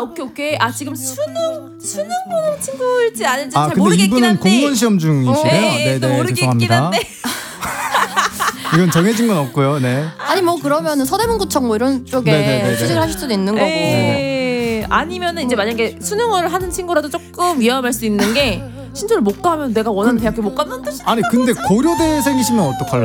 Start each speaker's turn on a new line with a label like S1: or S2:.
S1: 오케이. 아 지금 수능 보는 친구일지 아닌지 잘
S2: 근데
S1: 모르겠긴
S2: 이분은
S1: 한데.
S2: 공무원 시험 중이시래요.
S1: 네, 또 모르겠긴
S2: 죄송합니다.
S1: 한데.
S2: 이건 정해진 건 없고요. 네.
S3: 아니 뭐 그러면은 서대문구청 뭐 이런 쪽에
S2: 네네네네.
S3: 취직을 하실 수도 있는 거고.
S1: 아니면은 이제 만약에 수능을 하는 친구라도 조금 위험할 수 있는 게 신촌을 못 가면 내가 원하는 대학교 못 가면
S2: 아니 근데 고려대생이시면 어떡할래요?